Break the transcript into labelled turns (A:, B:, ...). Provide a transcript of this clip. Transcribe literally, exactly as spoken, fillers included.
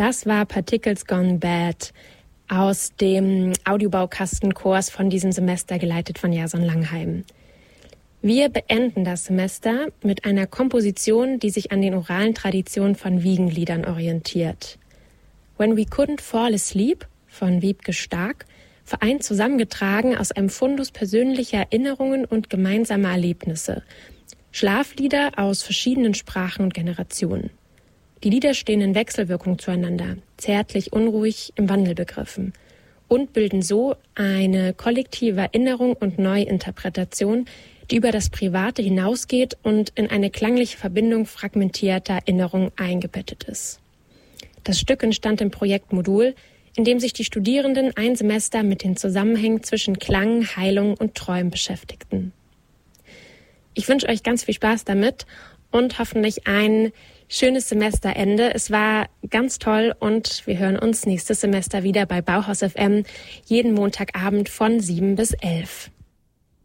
A: Das war Particles Gone Bad aus dem Audiobaukastenkurs von diesem Semester, geleitet von Jason Langheim. Wir beenden das Semester mit einer Komposition, die sich an den oralen Traditionen von Wiegenliedern orientiert. When We Couldn't Fall Asleep von Wiebke Stark vereint zusammengetragen aus einem Fundus persönlicher Erinnerungen und gemeinsamer Erlebnisse Schlaflieder aus verschiedenen Sprachen und Generationen. Die Lieder stehen in Wechselwirkung zueinander, zärtlich unruhig im Wandel begriffen, und bilden so eine kollektive Erinnerung und Neuinterpretation, die über das Private hinausgeht und in eine klangliche Verbindung fragmentierter Erinnerung eingebettet ist. Das Stück entstand im Projekt Modul, in dem sich die Studierenden ein Semester mit den Zusammenhängen zwischen Klang, Heilung und Träumen beschäftigten. Ich wünsche euch ganz viel Spaß damit und hoffentlich ein schönes Semesterende. Es war ganz toll und wir hören uns nächstes Semester wieder bei Bauhaus F M, jeden Montagabend von sieben bis elf.